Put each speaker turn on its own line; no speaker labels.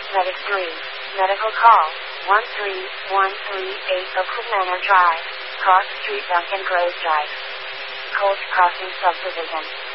Medic 3. Medical call. 13138 Oakwood Manor Drive. Cross Street Duncan Grove Drive. Coles Crossing Subdivision.